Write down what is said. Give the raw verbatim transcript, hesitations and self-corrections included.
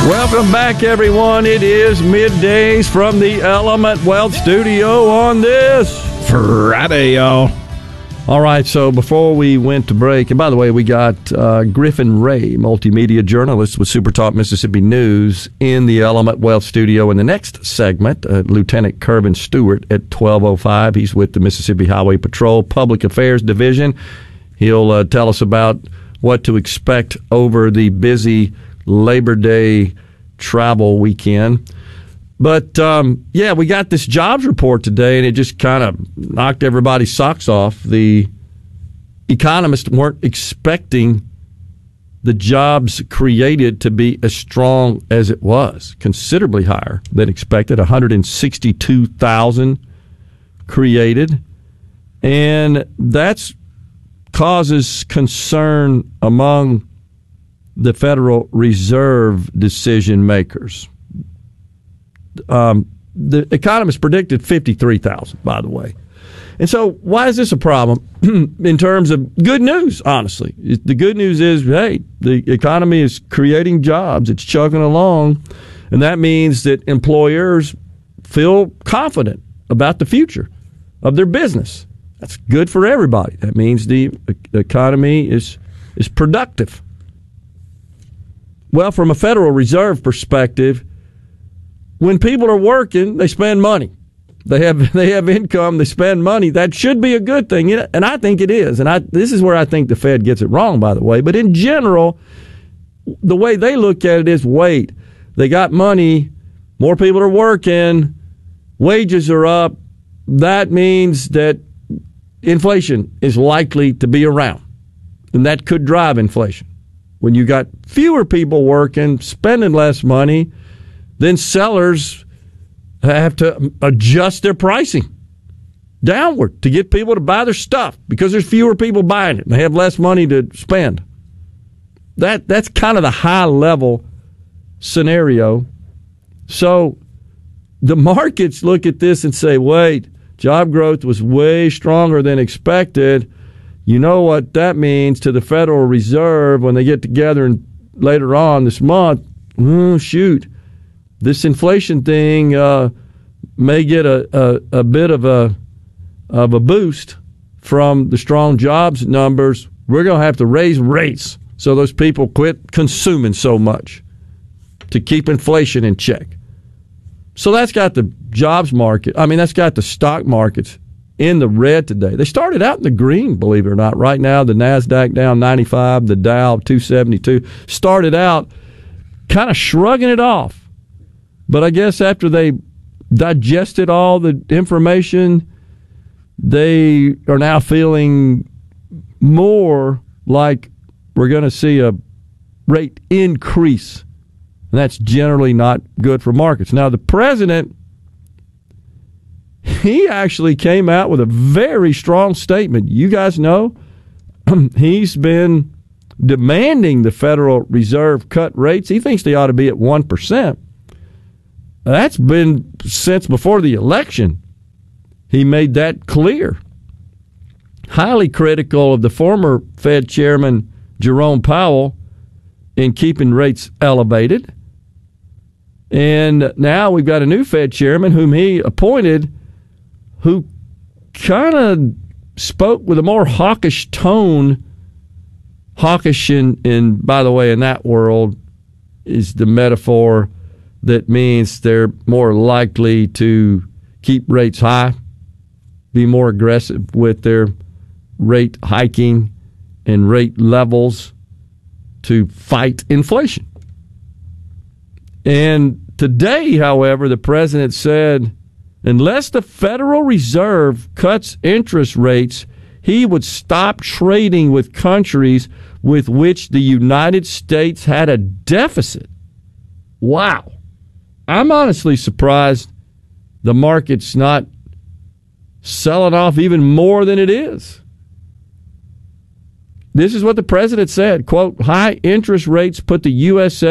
Welcome back, everyone. It is middays from the Element Wealth Studio on this Friday, y'all. All right, so before we went to break, and by the way, we got uh, Griffin Ray, multimedia journalist with Super Talk Mississippi News, in the Element Wealth Studio in the next segment. Uh, Lieutenant Kervin Stewart at twelve oh five. He's with the Mississippi Highway Patrol Public Affairs Division. He'll uh, tell us about what to expect over the busy Labor Day travel weekend. But, um, yeah, we got this jobs report today, and it just kind of knocked everybody's socks off. The economists weren't expecting the jobs created to be as strong as it was, considerably higher than expected, one hundred sixty-two thousand created. And that causes concern among the Federal Reserve decision makers. Um, the economists predicted fifty-three thousand, by the way. And so why is this a problem in terms of good news, honestly? The good news is, hey, the economy is creating jobs. It's chugging along. And that means that employers feel confident about the future of their business. That's good for everybody. That means the economy is is productive. Well, from a Federal Reserve perspective, when people are working, they spend money. They have they have income, they spend money. That should be a good thing, and I think it is. And I this is where I think the Fed gets it wrong, by the way. But in general, the way they look at it is, wait, they got money, more people are working, wages are up. That means that inflation is likely to be around, and that could drive inflation. When you got fewer people working, spending less money, then sellers have to adjust their pricing downward to get people to buy their stuff because there's fewer people buying it and they have less money to spend. That that's kind of the high level scenario. So the markets look at this and say, wait, job growth was way stronger than expected. You know what that means to the Federal Reserve when they get together and later on this month? Oh, shoot. This inflation thing uh, may get a, a, a bit of a of a boost from the strong jobs numbers. We're going to have to raise rates so those people quit consuming so much to keep inflation in check. So that's got the jobs market. I mean, that's got the stock markets in the red today. They started out in the green, believe it or not. Right now, the NASDAQ down ninety-five, the Dow two seventy-two. Started out kind of shrugging it off. But I guess after they digested all the information, they are now feeling more like we're going to see a rate increase. And that's generally not good for markets. Now, the president, he actually came out with a very strong statement. You guys know he's been demanding the Federal Reserve cut rates. He thinks they ought to be at one percent. That's been since before the election. He made that clear. Highly critical of the former Fed chairman, Jerome Powell, in keeping rates elevated. And now we've got a new Fed chairman whom he appointed who kind of spoke with a more hawkish tone. Hawkish, in, in, by the way, in that world is the metaphor that means they're more likely to keep rates high, be more aggressive with their rate hiking and rate levels to fight inflation. And today, however, the president said unless the Federal Reserve cuts interest rates, he would stop trading with countries with which the United States had a deficit. Wow. I'm honestly surprised the market's not selling off even more than it is. This is what the president said, quote, high interest rates put the U S A